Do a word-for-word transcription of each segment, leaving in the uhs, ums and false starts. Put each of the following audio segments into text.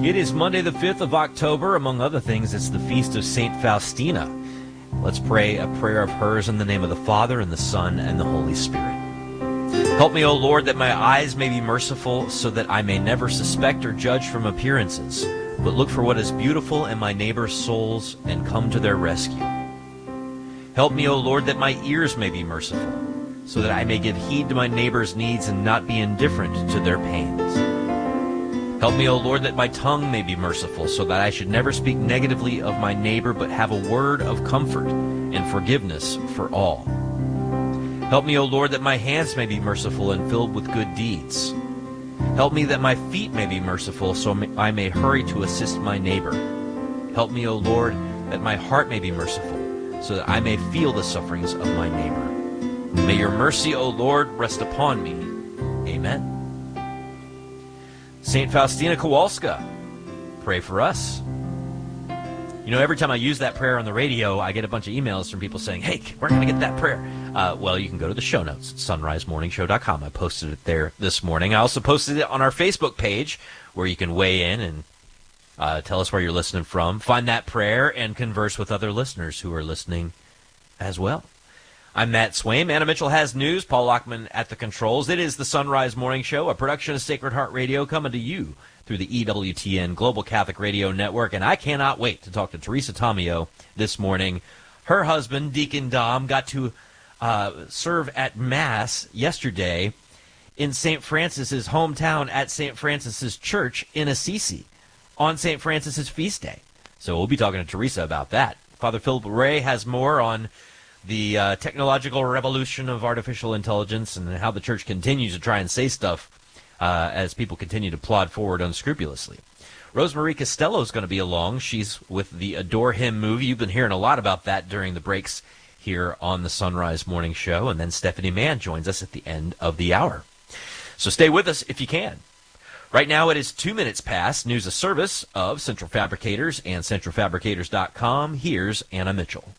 It is Monday the fifth of October. Among other things, it's the feast of Saint Faustina. Let's pray a prayer of hers in the name of the Father, and the Son, and the Holy Spirit. Help me, O Lord, that my eyes may be merciful, so that I may never suspect or judge from appearances, but look for what is beautiful in my neighbor's souls and come to their rescue. Help me, O Lord, that my ears may be merciful, so that I may give heed to my neighbor's needs and not be indifferent to their pains. Help me, O Lord, that my tongue may be merciful, so that I should never speak negatively of my neighbor, but have a word of comfort and forgiveness for all. Help me, O Lord, that my hands may be merciful and filled with good deeds. Help me that my feet may be merciful, so I may hurry to assist my neighbor. Help me, O Lord, that my heart may be merciful, so that I may feel the sufferings of my neighbor. May your mercy, O Lord, rest upon me. Amen. Saint Faustina Kowalska, pray for us. You know, every time I use that prayer on the radio, I get a bunch of emails from people saying, hey, where can I get that prayer? Uh, well, you can go to the show notes at sunrise morning show dot com. I posted it there this morning. I also posted it on our Facebook page, where you can weigh in and uh, tell us where you're listening from. Find that prayer and converse with other listeners who are listening as well. I'm Matt Swaim. Anna Mitchell has news. Paul Lockman at the controls. It is the Sunrise Morning Show, a production of Sacred Heart Radio, coming to you through the E W T N Global Catholic Radio Network. And I cannot wait to talk to Teresa Tomeo this morning. Her husband, Deacon Dom, got to uh, serve at Mass yesterday in Saint Francis's hometown at Saint Francis's Church in Assisi on Saint Francis's feast day. So we'll be talking to Teresa about that. Father Philip Ray has more on the uh, technological revolution of artificial intelligence and how the church continues to try and say stuff uh, as people continue to plod forward unscrupulously. Rosemarie Costello is going to be along. She's with the Adore Him movie. You've been hearing a lot about that during the breaks here on the Sunrise Morning Show. And then Stephanie Mann joins us at the end of the hour. So stay with us if you can. Right now it is two minutes past. News, a service of Central Fabricators and central fabricators dot com. Here's Anna Mitchell.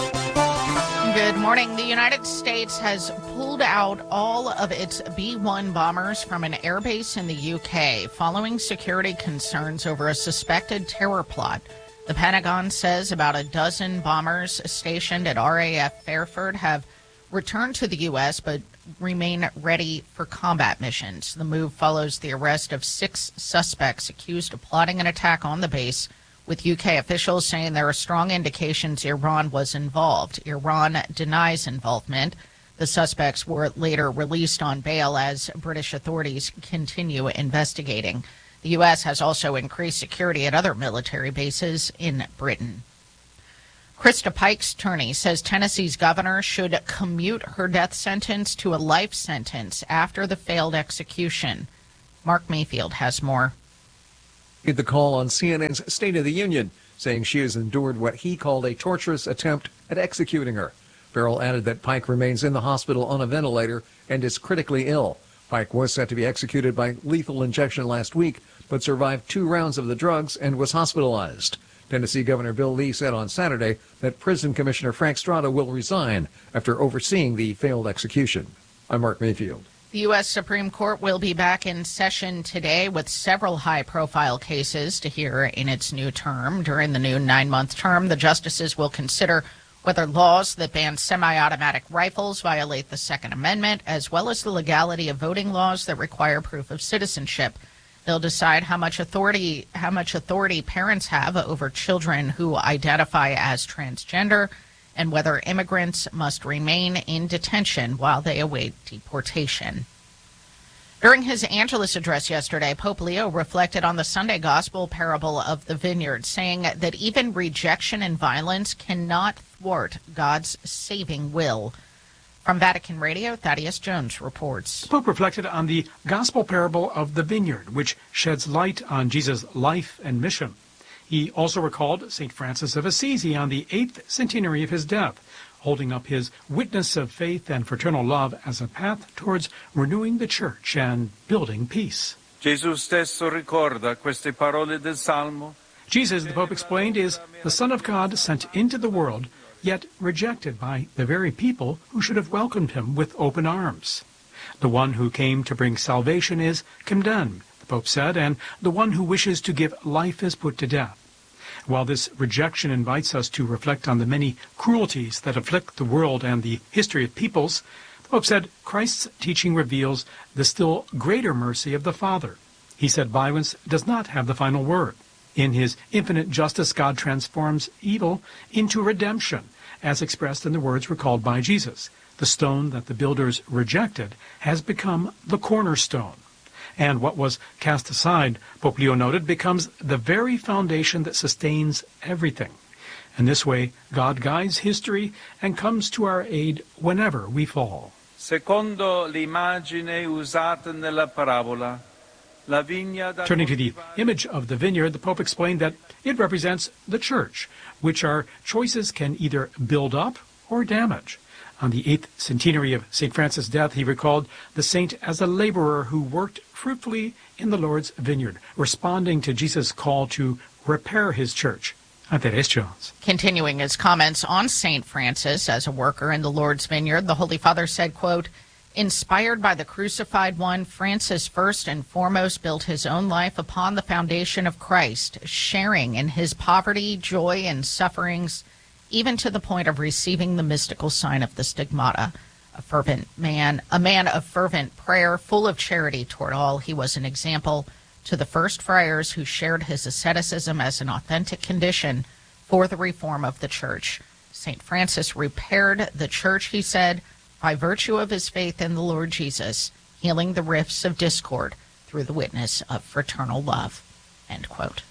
Good morning. The United States has pulled out all of its B one bombers from an airbase in the U K following security concerns over a suspected terror plot. The Pentagon says about a dozen bombers stationed at R A F Fairford have returned to the U S but remain ready for combat missions. The move follows the arrest of six suspects accused of plotting an attack on the base, with U K officials saying there are strong indications Iran was involved. Iran denies involvement. The suspects were later released on bail as British authorities continue investigating. The U S has also increased security at other military bases in Britain. Krista Pike's attorney says Tennessee's governor should commute her death sentence to a life sentence after the failed execution. Mark Mayfield has more. The call on C N N's State of the Union, saying she has endured what he called a torturous attempt at executing her. Farrell added that Pike remains in the hospital on a ventilator and is critically ill. Pike was set to be executed by lethal injection last week, but survived two rounds of the drugs and was hospitalized. Tennessee Governor Bill Lee said on Saturday that Prison Commissioner Frank Strada will resign after overseeing the failed execution. I'm Mark Mayfield. The U S Supreme Court will be back in session today with several high-profile cases to hear in its new term. During the new nine-month term, the justices will consider whether laws that ban semi-automatic rifles violate the Second Amendment, as well as the legality of voting laws that require proof of citizenship. They'll decide how much authority how much authority parents have over children who identify as transgender, and whether immigrants must remain in detention while they await deportation. During his Angelus address yesterday, Pope Leo reflected on the Sunday Gospel parable of the vineyard, saying that even rejection and violence cannot thwart God's saving will. From Vatican Radio, Thaddeus Jones reports. The Pope reflected on the Gospel parable of the vineyard, which sheds light on Jesus' life and mission. He also recalled Saint Francis of Assisi on the eighth centenary of his death, holding up his witness of faith and fraternal love as a path towards renewing the church and building peace. Gesù stesso ricorda queste parole del Salmo. Jesus, the Pope explained, is the Son of God sent into the world, yet rejected by the very people who should have welcomed him with open arms. The one who came to bring salvation is condemned, the Pope said, and the one who wishes to give life is put to death. While this rejection invites us to reflect on the many cruelties that afflict the world and the history of peoples, the Pope said Christ's teaching reveals the still greater mercy of the Father. He said violence does not have the final word. In his infinite justice, God transforms evil into redemption, as expressed in the words recalled by Jesus. The stone that the builders rejected has become the cornerstone. And what was cast aside, Pope Leo noted, becomes the very foundation that sustains everything. In this way, God guides history and comes to our aid whenever we fall. Secondo l'immagine usata nella parabola, la vigna da Turning to the image of the vineyard, the Pope explained that it represents the Church, which our choices can either build up or damage. On the eighth centenary of Saint Francis' death, he recalled the saint as a laborer who worked fruitfully in the Lord's vineyard, responding to Jesus' call to repair his church. I'm Teres Jones. Continuing his comments on Saint Francis as a worker in the Lord's vineyard, the Holy Father said, quote, "Inspired by the crucified one, Francis first and foremost built his own life upon the foundation of Christ, sharing in his poverty, joy, and sufferings, even to the point of receiving the mystical sign of the stigmata. A fervent man, a man of fervent prayer, full of charity toward all, he was an example to the first friars who shared his asceticism as an authentic condition for the reform of the Church. Saint Francis repaired the Church," he said, "by virtue of his faith in the Lord Jesus, healing the rifts of discord through the witness of fraternal love." End quote.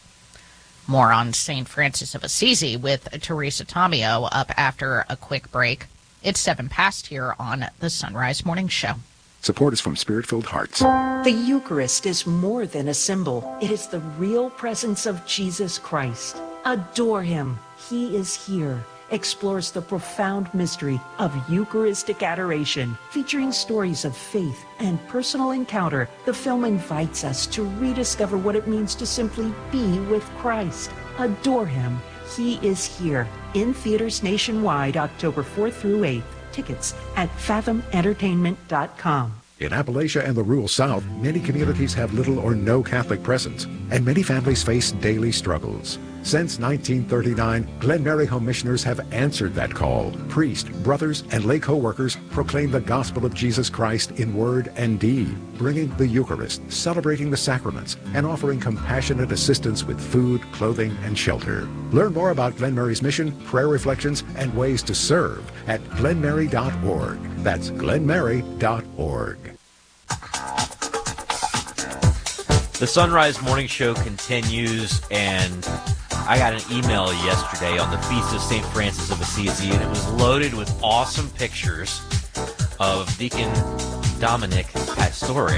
More on Saint Francis of Assisi with Teresa Tomeo up after a quick break. It's seven past here on the Sunrise Morning Show. Support is from Spirit-Filled Hearts. The Eucharist is more than a symbol. It is the real presence of Jesus Christ. Adore him. He is here. Explores the profound mystery of Eucharistic adoration, featuring stories of faith and personal encounter. The film invites us to rediscover what it means to simply be with Christ. Adore him. He is here. In theaters nationwide, October fourth through eighth. Tickets at fathom entertainment dot com. In Appalachia and the rural South, many communities have little or no Catholic presence, and many families face daily struggles. Since nineteen thirty-nine, Glen Mary Home Missioners have answered that call. Priests, brothers, and lay co-workers proclaim the gospel of Jesus Christ in word and deed, bringing the Eucharist, celebrating the sacraments, and offering compassionate assistance with food, clothing, and shelter. Learn more about Glen Mary's mission, prayer reflections, and ways to serve at glen mary dot org. That's glen mary dot org. The Sunrise Morning Show continues, and I got an email yesterday on the Feast of Saint Francis of Assisi, and it was loaded with awesome pictures of Deacon Dominic Pastore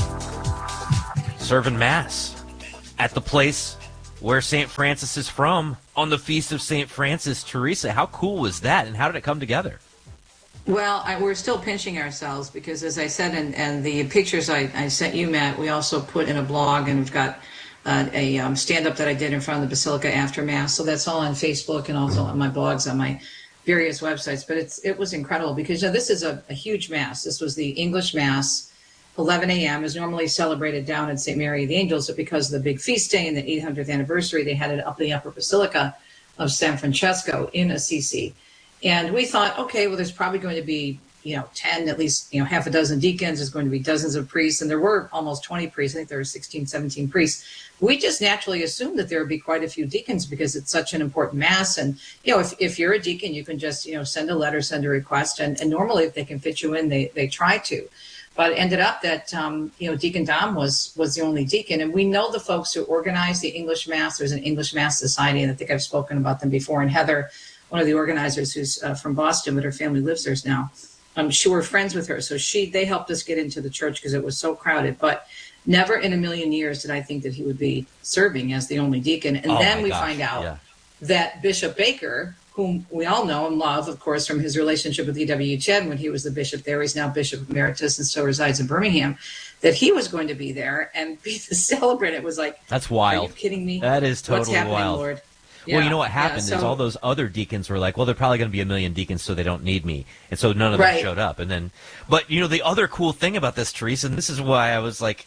serving Mass at the place where Saint Francis is from on the Feast of Saint Francis. Teresa, how cool was that, and how did it come together? Well, I, we're still pinching ourselves because, as I said, and, and the pictures I, I sent you, Matt, we also put in a blog, and we've got uh, a um, stand-up that I did in front of the Basilica after Mass. So that's all on Facebook and also on my blogs on my various websites. But it's it was incredible because, you know, this is a, a huge Mass. This was the English Mass, eleven a.m. is normally celebrated down at Saint Mary of the Angels, but because of the big feast day and the eight hundredth anniversary, they had it up in the Upper Basilica of San Francesco in Assisi. And we thought, okay, well, there's probably going to be, you know, ten, at least, you know, half a dozen deacons. There's going to be dozens of priests. And there were almost twenty priests. I think there were sixteen, seventeen priests. We just naturally assumed that there would be quite a few deacons because it's such an important Mass. And, you know, if, if you're a deacon, you can just, you know, send a letter, send a request. And, and normally if they can fit you in, they, they try to. But it ended up that, um, you know, Deacon Dom was was the only deacon. And we know the folks who organize the English Mass. There's an English Mass Society, and I think I've spoken about them before. And Heather, one of the organizers who's uh, from Boston, but her family lives there now, um, she were friends with her. So she they helped us get into the church because it was so crowded. But never in a million years did I think that he would be serving as the only deacon. And Oh then my we gosh, find out yeah. that Bishop Baker, whom we all know and love, of course, from his relationship with E W Chen when he was the bishop there, he's now Bishop Emeritus and still resides in Birmingham, that he was going to be there and be the celebrant. It was like, That's wild. Are you kidding me? That is totally What's happening, wild. Lord? Well, Yeah, you know what yeah, happened is so- all those other deacons were like, well, they're probably going to be a million deacons, so they don't need me. And so none of them Right. showed up. And then, but, you know, the other cool thing about this, Teresa, and this is why I was like,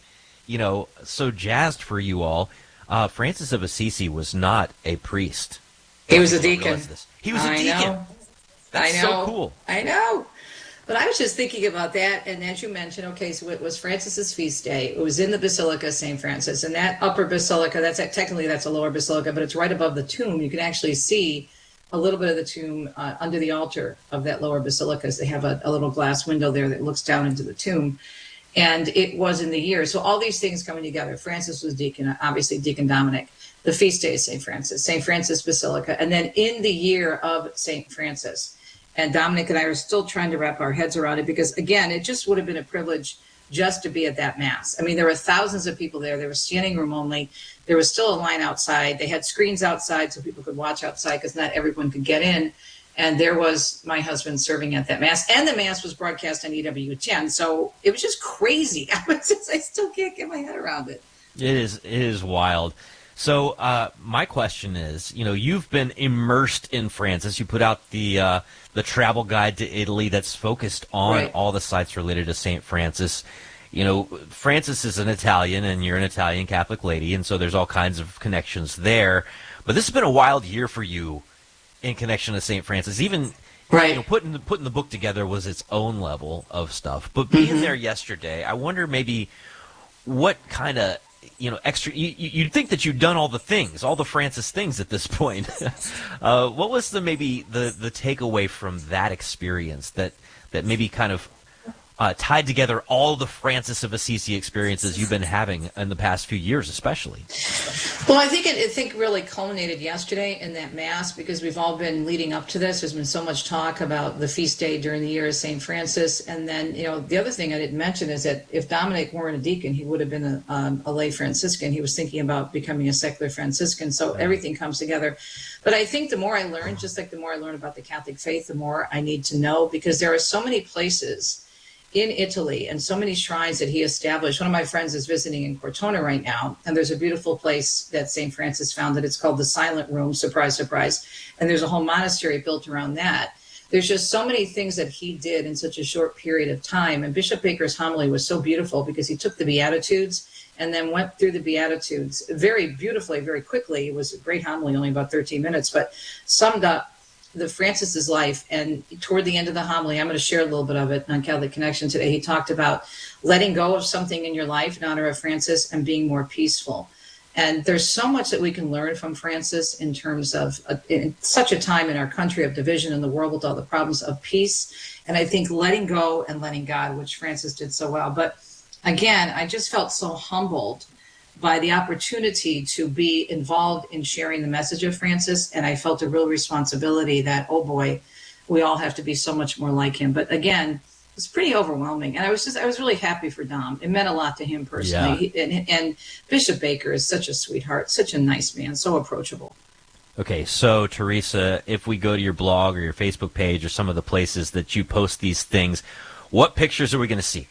you know, so jazzed for you all. Uh, Francis of Assisi was not a priest. He was a People don't deacon. realize this. He was a I deacon. know. That's I know. so cool. I know. But I was just thinking about that, and as you mentioned, okay, so it was Francis's feast day. It was in the Basilica of Saint Francis, and that upper basilica, that's technically that's a lower basilica, but it's right above the tomb. You can actually see a little bit of the tomb uh, under the altar of that lower basilica. They have a, a little glass window there that looks down into the tomb, and it was in the year. So all these things coming together. Francis was deacon, obviously Deacon Dominic. The feast day of Saint Francis, Saint Francis Basilica, and then in the year of Saint Francis. And Dominic and I are still trying to wrap our heads around it because, again, it just would have been a privilege just to be at that Mass. I mean, there were thousands of people there. There was standing room only. There was still a line outside. They had screens outside so people could watch outside because not everyone could get in. And there was my husband serving at that Mass. And the Mass was broadcast on E W ten. So it was just crazy. I, was just, I still can't get my head around it. It is, it is wild. So uh, my question is, you know, you've been immersed in Francis. You put out the uh, the travel guide to Italy that's focused on Right. all the sites related to Saint Francis. You know, Francis is an Italian, and you're an Italian Catholic lady, and so there's all kinds of connections there. But this has been a wild year for you in connection to Saint Francis. Even Right. you know, putting the, putting the book together was its own level of stuff. But being Mm-hmm. there yesterday, I wonder maybe what kind of you know, extra. You, you'd think that you'd done all the things, all the Francis things at this point. uh, what was the maybe the the takeaway from that experience that that maybe kind of uh, tied together all the Francis of Assisi experiences you've been having in the past few years, especially? Well, I think it I think really culminated yesterday in that Mass because we've all been leading up to this. There's been so much talk about the feast day during the year of Saint Francis. And then, you know, the other thing I didn't mention is that if Dominic weren't a deacon, he would have been a, um, a lay Franciscan. He was thinking about becoming a secular Franciscan. So everything comes together. But I think the more I learn, just like the more I learn about the Catholic faith, the more I need to know because there are so many places in Italy and so many shrines that he established. One of my friends is visiting in Cortona right now, and there's a beautiful place that Saint Francis founded. It's called the Silent Room, surprise, surprise. And there's a whole monastery built around that. There's just so many things that he did in such a short period of time. And Bishop Baker's homily was so beautiful because he took the Beatitudes and then went through the Beatitudes very beautifully, very quickly. It was a great homily, only about thirteen minutes, but summed up the Francis's life. And toward the end of the homily, I'm going to share a little bit of it on Catholic Connection today. He talked about letting go of something in your life in honor of Francis and being more peaceful. And there's so much that we can learn from Francis in terms of uh, in such a time in our country of division in the world with all the problems of peace. And I think letting go and letting God, which Francis did so well. But again, I just felt so humbled by the opportunity to be involved in sharing the message of Francis. And I felt a real responsibility that, oh boy, we all have to be so much more like him. But again, it was pretty overwhelming. And I was just, I was really happy for Dom. It meant a lot to him personally. Yeah. He, and, and Bishop Baker is such a sweetheart, such a nice man, so approachable. Okay, so Teresa, if we go to your blog or your Facebook page or some of the places that you post these things, what pictures are we going to see?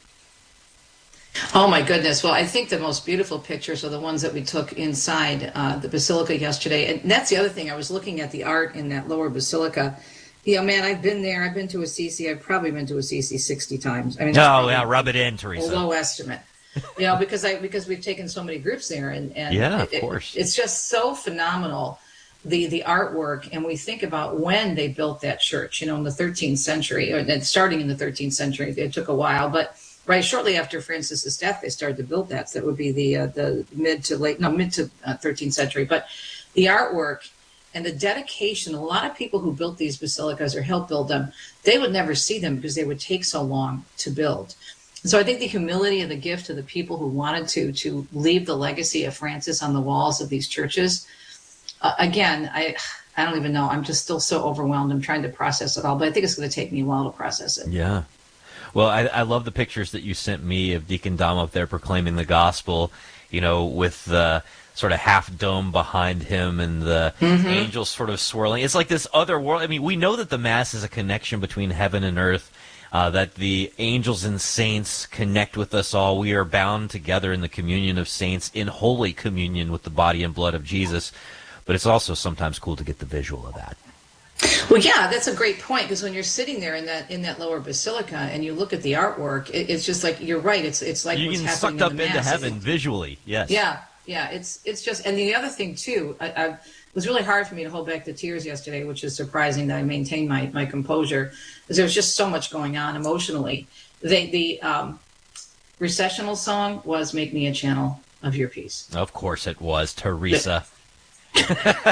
Oh my goodness. Well, I think the most beautiful pictures are the ones that we took inside uh, the Basilica yesterday. And that's the other thing. I was looking at the art in that lower Basilica. You know, man, I've been there. I've been to Assisi. I've probably been to Assisi sixty times. I mean, that's Oh, probably yeah, rub it in, Teresa. a low estimate. You know, because I because we've taken so many groups there, and, and Yeah, it, of course. it, it's just so phenomenal, the the artwork. And we think about when they built that church, you know, in the thirteenth century, or then starting in the thirteenth century. It took a while, but right shortly after Francis's death, they started to build that. So that would be the uh, the mid to late, no, mid to uh, thirteenth century. But the artwork and the dedication, a lot of people who built these basilicas or helped build them, they would never see them because they would take so long to build. So I think the humility of the gift to the people who wanted to to leave the legacy of Francis on the walls of these churches. Uh, again, I I don't even know. I'm just still so overwhelmed. I'm trying to process it all, but I think it's going to take me a while to process it. Yeah. Well, I, I love the pictures that you sent me of Deacon Dom up there proclaiming the gospel, you know, with the sort of half dome behind him and the Mm-hmm. angels sort of swirling. It's like this other world. I mean, we know that the Mass is a connection between heaven and earth, uh, that the angels and saints connect with us all. We are bound together in the communion of saints, in holy communion with the body and blood of Jesus. But it's also sometimes cool to get the visual of that. Well, yeah, that's a great point, because when you're sitting there in that in that lower basilica and you look at the artwork, it, it's just like, you're right. It's it's like you what's get happening sucked up in the into Mass. heaven It- visually. Yes. Yeah, yeah. It's it's just, and the other thing too, I, I, it was really hard for me to hold back the tears yesterday, which is surprising that I maintained my my composure, because there was just so much going on emotionally. The the um, recessional song was "Make Me a Channel of Your Peace." Of course it was, Teresa. So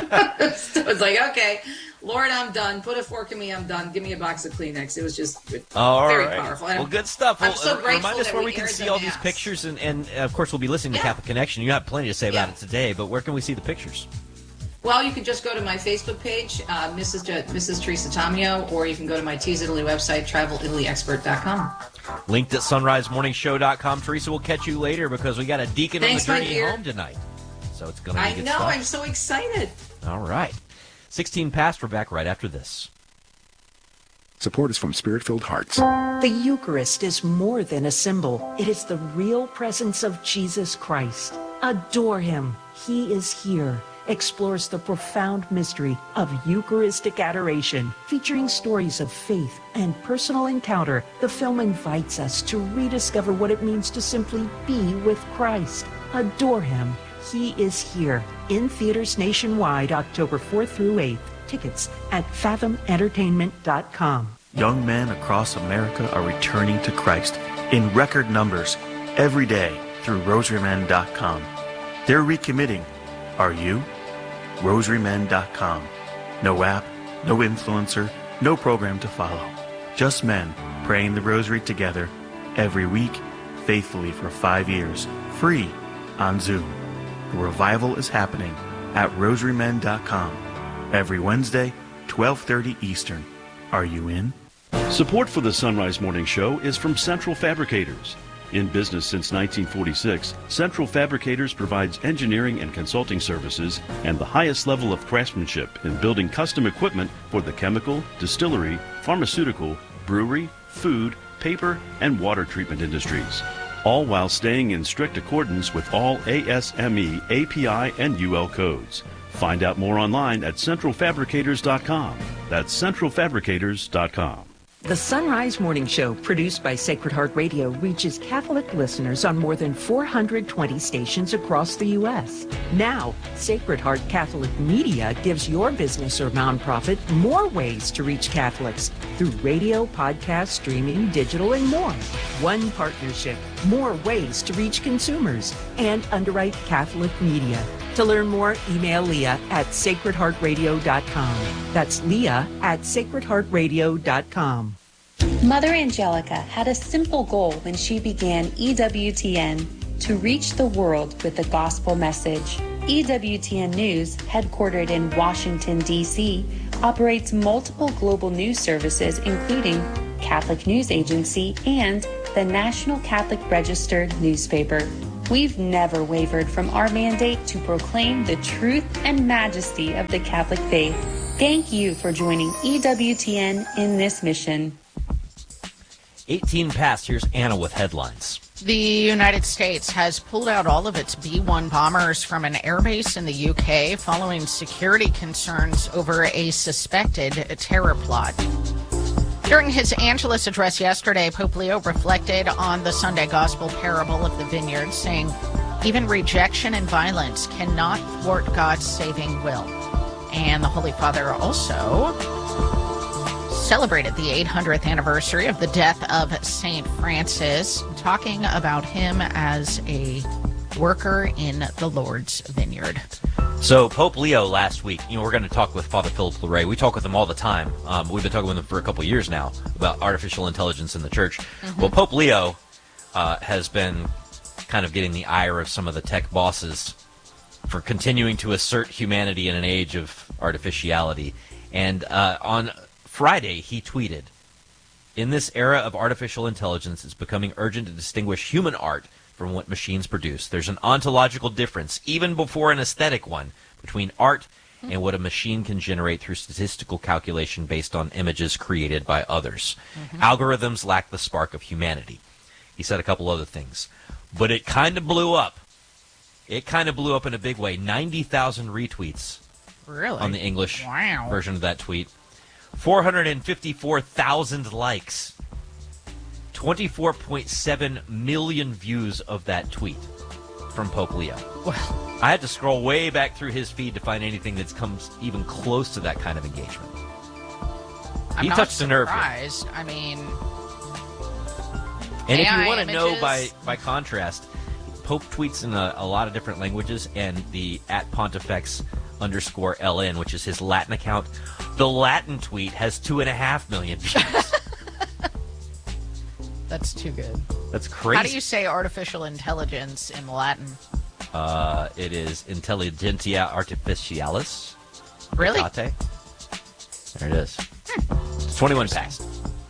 it's like, okay, Lord, I'm done. Put a fork in me. I'm done. Give me a box of Kleenex. It was just All very right. powerful. Well, good stuff. I'm Well, so uh, grateful remind us that where we we can aired see the all these Mass. pictures, and, and of course we'll be listening to Yeah. Catholic Connection. You have plenty to say about Yeah. it today, but where can we see the pictures? Well, you can just go to my Facebook page, uh, Missus Je- Missus Teresa Tomeo, or you can go to my Tease Italy website, travel italy expert dot com. Linked at sunrise morning show dot com. Teresa, we'll catch you later because we got a deacon Thanks, on my the journey dear. home tonight. So it's going to be I good know. stuff. I'm so excited. All right. sixteen past. We're back right after this. Support is from Spirit-Filled Hearts. The Eucharist is more than a symbol. It is the real presence of Jesus Christ. Adore him. He is here. Explores the profound mystery of Eucharistic adoration. Featuring stories of faith and personal encounter, the film invites us to rediscover what it means to simply be with Christ. Adore him. He is here. In theaters nationwide, October fourth through eighth. Tickets at fathom entertainment dot com. Young men across America are returning to Christ in record numbers every day through rosary men dot com. They're recommitting. Are you? rosary men dot com. No app, no influencer, no program to follow. Just men praying the rosary together every week, faithfully for five years, free on Zoom. The revival is happening at rosary men dot com every Wednesday, twelve thirty Eastern. Are you in? Support for the Sunrise Morning Show is from Central Fabricators. In business since nineteen forty-six, Central Fabricators provides engineering and consulting services and the highest level of craftsmanship in building custom equipment for the chemical, distillery, pharmaceutical, brewery, food, paper, and water treatment industries, all while staying in strict accordance with all A S M E, A P I, and U L codes. Find out more online at central fabricators dot com. That's central fabricators dot com. The Sunrise Morning Show, produced by Sacred Heart Radio, reaches Catholic listeners on more than four hundred twenty stations across the U S. Now, Sacred Heart Catholic Media gives your business or nonprofit more ways to reach Catholics through radio, podcast, streaming, digital, and more. One partnership, more ways to reach consumers, and underwrite Catholic media. To learn more, email Leah at sacred heart radio dot com. That's Leah at sacred heart radio dot com. Mother Angelica had a simple goal when she began E W T N: to reach the world with the gospel message. E W T N News, headquartered in Washington, D C, operates multiple global news services, including Catholic News Agency and the National Catholic Register newspaper. We've never wavered from our mandate to proclaim the truth and majesty of the Catholic faith. Thank you for joining E W T N in this mission. eighteen past. Here's Anna with headlines. The United States has pulled out all of its B one bombers from an airbase in the U K following security concerns over a suspected terror plot. During his Angelus address yesterday, Pope Leo reflected on the Sunday Gospel parable of the vineyard, saying, even rejection and violence cannot thwart God's saving will. And the Holy Father also celebrated the eight hundredth anniversary of the death of Saint Francis, talking about him as a worker in the Lord's vineyard. So Pope Leo last week, you know, we're going to talk with Father Philip Larray. We talk with him all the time. Um, we've been talking with him for a couple of years now about artificial intelligence in the church. Mm-hmm. Well, Pope Leo uh, has been kind of getting the ire of some of the tech bosses for continuing to assert humanity in an age of artificiality. And uh, on Friday, he tweeted, in this era of artificial intelligence, it's becoming urgent to distinguish human art from what machines produce. There's an ontological difference, even before an aesthetic one, between art and what a machine can generate through statistical calculation based on images created by others. Mm-hmm. Algorithms lack the spark of humanity. He said a couple other things. But it kind of blew up. It kind of blew up in a big way. ninety thousand retweets really? on the English wow. version of that tweet. four hundred fifty-four thousand likes. twenty-four point seven million views of that tweet from Pope Leo. Well, I had to scroll way back through his feed to find anything that comes even close to that kind of engagement. I'm he not touched the nerve here. surprised. I mean, And if A I you want to know images. by, by contrast, Pope tweets in a, a lot of different languages, and the at Pontifex underscore L N, which is his Latin account, the Latin tweet has two and a half million views. that's too good. That's crazy. How do you say artificial intelligence in Latin? Uh, it is Intelligentia Artificialis. Really? Atate. There it is. It's twenty-one past.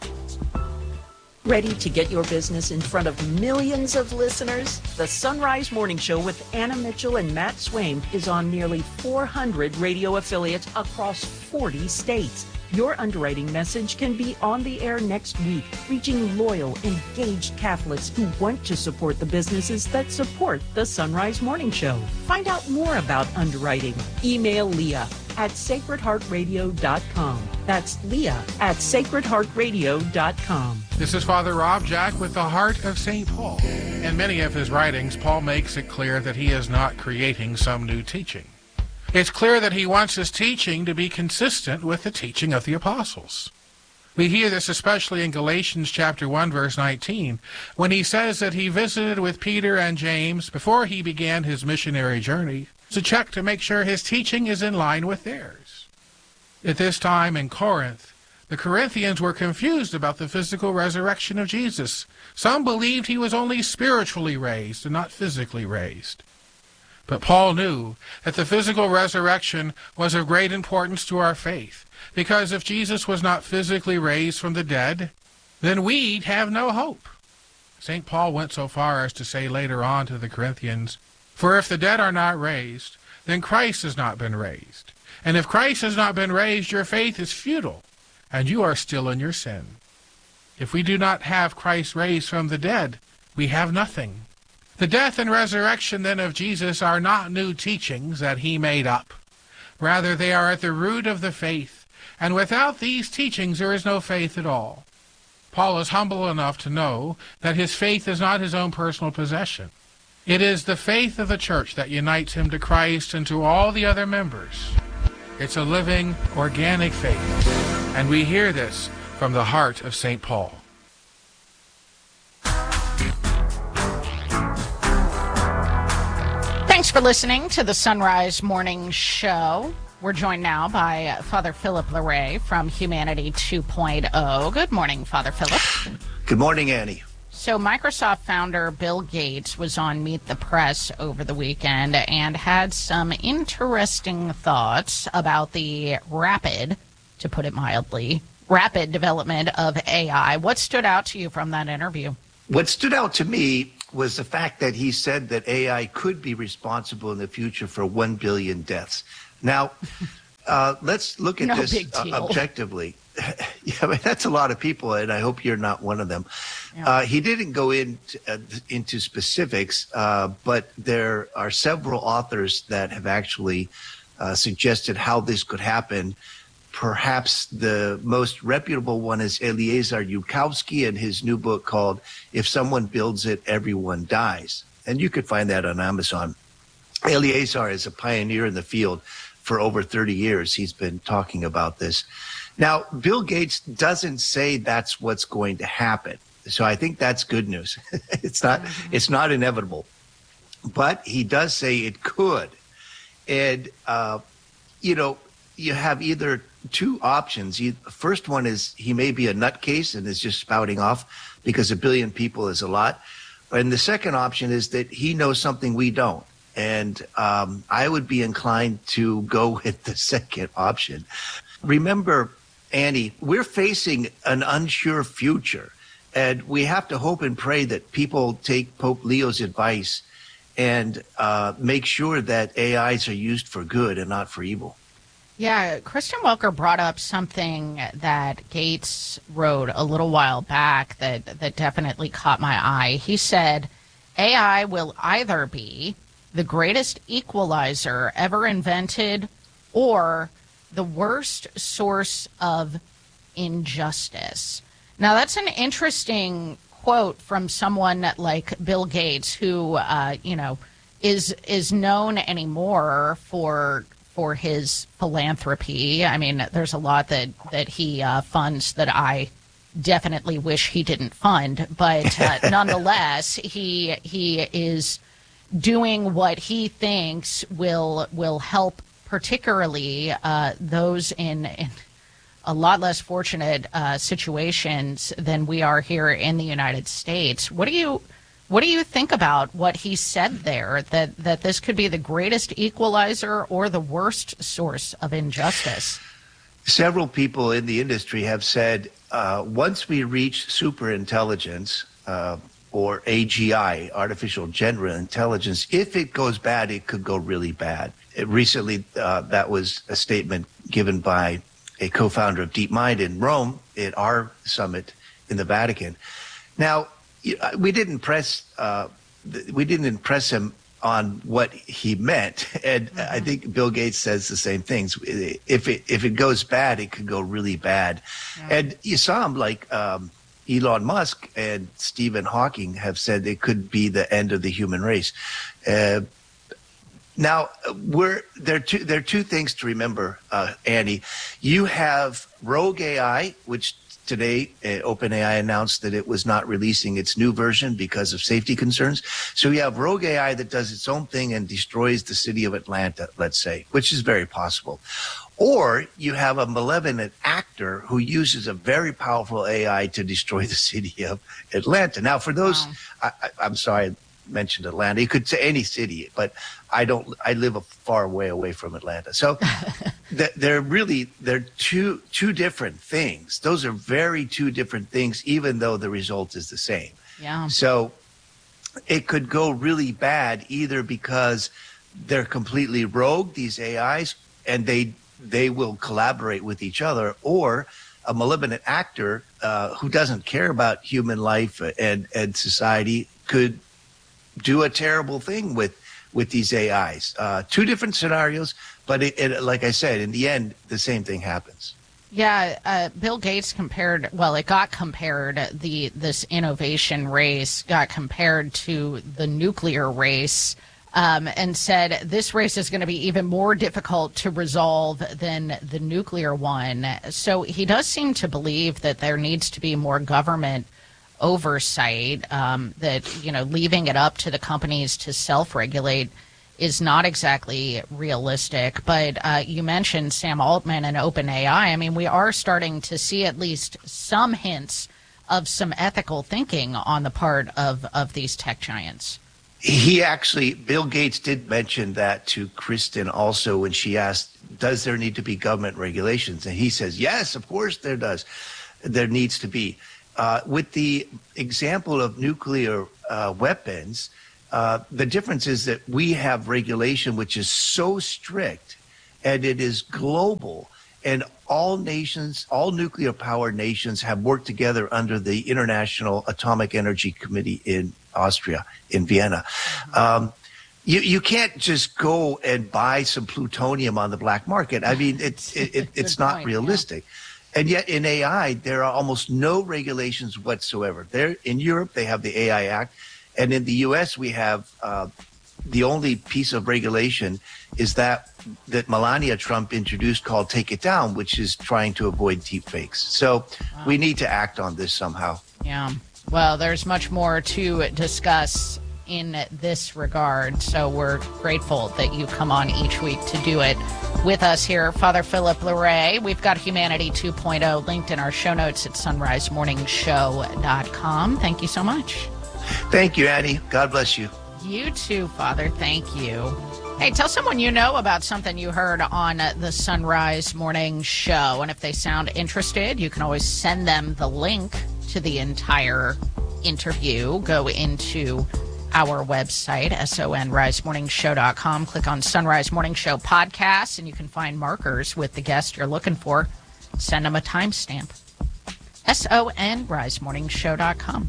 Ready to get your business in front of millions of listeners? The Sunrise Morning Show with Anna Mitchell and Matt Swaim is on nearly four hundred radio affiliates across forty states. Your underwriting message can be on the air next week, reaching loyal, engaged Catholics who want to support the businesses that support the Sunrise Morning Show. Find out more about underwriting. Email Leah at sacred heart radio dot com. That's Leah at sacred heart radio dot com. This is Father Rob Jack with the Heart of Saint Paul. In many of his writings, Paul makes it clear that he is not creating some new teaching. It's clear that he wants his teaching to be consistent with the teaching of the apostles. We hear this especially in Galatians chapter one, verse nineteen, when he says that he visited with Peter and James before he began his missionary journey to check to make sure his teaching is in line with theirs. At this time in Corinth, the Corinthians were confused about the physical resurrection of Jesus. Some believed he was only spiritually raised and not physically raised. But Paul knew that the physical resurrection was of great importance to our faith, because if Jesus was not physically raised from the dead, then we'd have no hope. Saint Paul went so far as to say later on to the Corinthians, "For if the dead are not raised, then Christ has not been raised. And if Christ has not been raised, your faith is futile, and you are still in your sin." If we do not have Christ raised from the dead, we have nothing. The death and resurrection then of Jesus are not new teachings that he made up. Rather, they are at the root of the faith, and without these teachings there is no faith at all. Paul is humble enough to know that his faith is not his own personal possession. It is the faith of the church that unites him to Christ and to all the other members. It's a living, organic faith, and we hear this from the heart of Saint Paul. Thanks for listening to the Sunrise Morning Show. We're joined now by Father Philip Larray from Humanity two point oh. Good morning, Father Philip. Good morning, Annie. So Microsoft founder Bill Gates was on Meet the Press over the weekend and had some interesting thoughts about the rapid, to put it mildly, rapid development of A I. What stood out to you from that interview? What stood out to me was the fact that he said that A I could be responsible in the future for one billion deaths. Now, uh, let's look at No this big uh, deal. objectively. Yeah, I mean, that's a lot of people, and I hope you're not one of them. Yeah. Uh, he didn't go into, uh, into specifics, uh, but there are several authors that have actually uh, suggested how this could happen. Perhaps the most reputable one is Eliezer Yudkowsky and his new book called If Someone Builds It, Everyone Dies. And you could find that on Amazon. Eliezer is a pioneer in the field. For over thirty years, he's been talking about this. Now, Bill Gates doesn't say that's what's going to happen. So I think that's good news. It's not, it's not inevitable. But he does say it could. And, uh, you know, you have either two options. The first one is he may be a nutcase and is just spouting off because a billion people is a lot. And the second option is that he knows something we don't. And um, I would be inclined to go with the second option. Remember, Annie, we're facing an unsure future, and we have to hope and pray that people take Pope Leo's advice and uh, make sure that A Is are used for good and not for evil. Yeah, Kristen Welker brought up something that Gates wrote a little while back that, that definitely caught my eye. He said, A I will either be the greatest equalizer ever invented or the worst source of injustice. Now, that's an interesting quote from someone like Bill Gates, who, uh, you know, is is known anymore for for his philanthropy. I mean, there's a lot that that he uh, funds that I definitely wish he didn't fund, but uh, nonetheless, he he is doing what he thinks will will help, particularly uh, those in, in a lot less fortunate uh, situations than we are here in the United States. What do you what do you think about what he said there, that that this could be the greatest equalizer or the worst source of injustice? Several people in the industry have said uh, once we reach superintelligence, uh, or A G I, artificial general intelligence, if it goes bad, it could go really bad. It recently, uh, that was a statement given by a co-founder of DeepMind in Rome at our summit in the Vatican. Now, we didn't press, uh, we didn't impress him on what he meant, and mm-hmm. I think Bill Gates says the same things. If it if it goes bad, it could go really bad. Yeah. And you saw him like. Um, Elon Musk and Stephen Hawking have said it could be the end of the human race. Uh, now, we're, there, are two, there are two things to remember, uh, Annie. You have Rogue A I, which today uh, OpenAI announced that it was not releasing its new version because of safety concerns. So you have Rogue A I that does its own thing and destroys the city of Atlanta, let's say, which is very possible. Or you have a malevolent actor who uses a very powerful A I to destroy the city of Atlanta. Now, for those, wow. I, I, I'm sorry I mentioned Atlanta. You could say any city, but I don't. I live a far way away from Atlanta, so they're really they're two two different things. Those are very two different things, even though the result is the same. Yeah. So it could go really bad either because they're completely rogue, these A Is, and they. they will collaborate with each other, or a malevolent actor uh, who doesn't care about human life and, and society could do a terrible thing with, with these A Is. Uh, two different scenarios, but it, it, like I said, in the end, the same thing happens. Yeah, uh, Bill Gates compared, well, it got compared, the this innovation race got compared to the nuclear race. Um, and said this race is going to be even more difficult to resolve than the nuclear one. So he does seem to believe that there needs to be more government oversight, um, that, you know, leaving it up to the companies to self-regulate is not exactly realistic. But uh, you mentioned Sam Altman and OpenAI. I mean, we are starting to see at least some hints of some ethical thinking on the part of, of these tech giants. He actually, Bill Gates did mention that to Kristen also when she asked, does there need to be government regulations? And he says, yes, of course there does. There needs to be. Uh, with the example of nuclear uh, weapons, uh, the difference is that we have regulation which is so strict and it is global. And all nations, all nuclear power nations have worked together under the International Atomic Energy Committee in Austria, in Vienna. Um, you, you can't just go and buy some plutonium on the black market. I mean, it's, it, it, it's not point, realistic. Yeah. And yet in A I, there are almost no regulations whatsoever. There, in Europe, they have the A I Act. And in the U S, we have uh, the only piece of regulation is that that Melania Trump introduced called Take It Down, which is trying to avoid deep fakes. So wow. we need to act on this somehow. Yeah. Well, there's much more to discuss in this regard. So we're grateful that you come on each week to do it with us here. Father Philip Larray. We've got Humanity two point oh linked in our show notes at sunrise morning show dot com. Thank you so much. Thank you, Annie. God bless you. You too, Father. Thank you. Hey, tell someone you know about something you heard on the Sunrise Morning Show. And if they sound interested, you can always send them the link to the entire interview. Go into our website, sunrise morning show dot com. Click on Sunrise Morning Show Podcasts, and you can find markers with the guest you're looking for. Send them a timestamp. sunrise morning show dot com.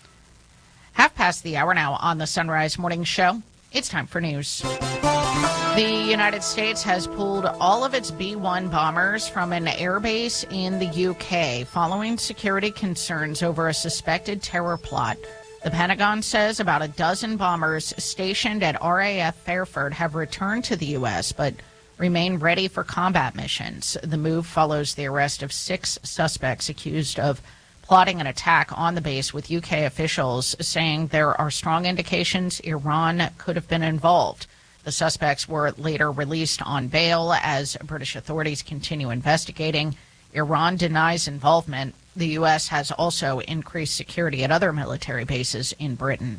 Half past the hour now on the Sunrise Morning Show. It's time for news. The United States has pulled all of its B one bombers from an airbase in the U K following security concerns over a suspected terror plot. The Pentagon says about a dozen bombers stationed at R A F Fairford have returned to the U S but remain ready for combat missions. The move follows the arrest of six suspects accused of plotting an attack on the base, with U K officials saying there are strong indications Iran could have been involved. The suspects were later released on bail as British authorities continue investigating. Iran denies involvement. The U S has also increased security at other military bases in Britain.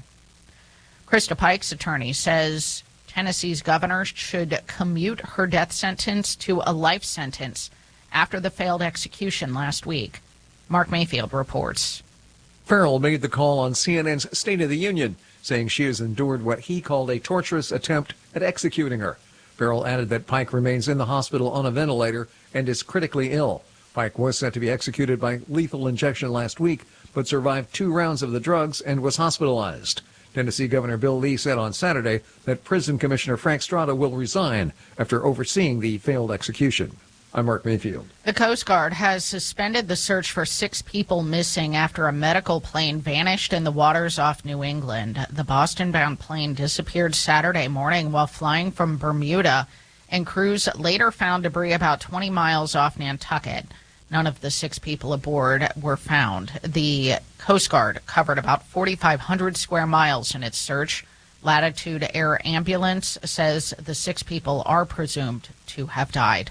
Krista Pike's attorney says Tennessee's governor should commute her death sentence to a life sentence after the failed execution last week. Mark Mayfield reports. Farrell made the call on C N N's State of the Union, saying she has endured what he called a torturous attempt at executing her. Farrell added that Pike remains in the hospital on a ventilator and is critically ill. Pike was set to be executed by lethal injection last week, but survived two rounds of the drugs and was hospitalized. Tennessee Governor Bill Lee said on Saturday that Prison Commissioner Frank Strada will resign after overseeing the failed execution. I'm Mark Mayfield. The Coast Guard has suspended the search for six people missing after a medical plane vanished in the waters off New England. The Boston-bound plane disappeared Saturday morning while flying from Bermuda, and crews later found debris about twenty miles off Nantucket. None of the six people aboard were found. The Coast Guard covered about forty-five hundred square miles in its search. Latitude Air Ambulance says the six people are presumed to have died.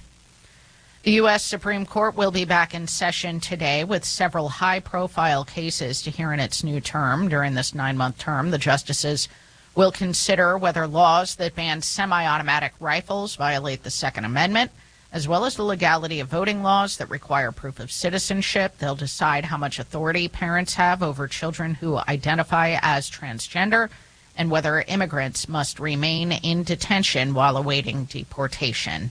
The U S Supreme Court will be back in session today with several high-profile cases to hear in its new term. During this nine-month term, the justices will consider whether laws that ban semi-automatic rifles violate the Second Amendment, as well as the legality of voting laws that require proof of citizenship. They'll decide how much authority parents have over children who identify as transgender, and whether immigrants must remain in detention while awaiting deportation.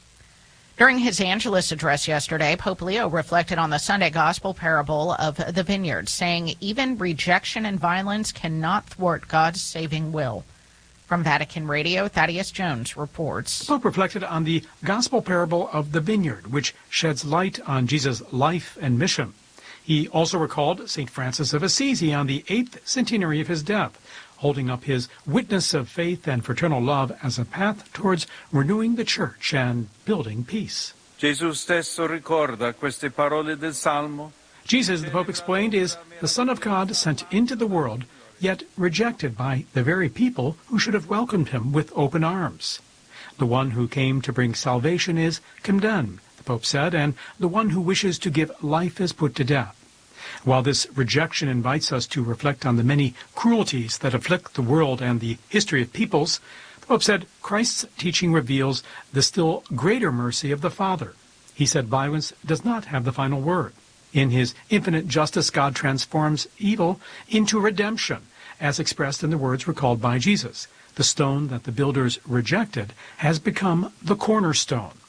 During his Angelus address yesterday, Pope Leo reflected on the Sunday gospel parable of the vineyard, saying even rejection and violence cannot thwart God's saving will. From Vatican Radio, Thaddeus Jones reports. The Pope reflected on the gospel parable of the vineyard, which sheds light on Jesus' life and mission. He also recalled Saint Francis of Assisi on the eighth centenary of his death, holding up his witness of faith and fraternal love as a path towards renewing the church and building peace. Gesù stesso ricorda queste parole del Salmo. Jesus, the Pope explained, is the Son of God sent into the world, yet rejected by the very people who should have welcomed him with open arms. The one who came to bring salvation is condemned, the Pope said, and the one who wishes to give life is put to death. While this rejection invites us to reflect on the many cruelties that afflict the world and the history of peoples, the Pope said Christ's teaching reveals the still greater mercy of the Father. He said violence does not have the final word. In his infinite justice, God transforms evil into redemption, as expressed in the words recalled by Jesus. The stone that the builders rejected has become the cornerstone.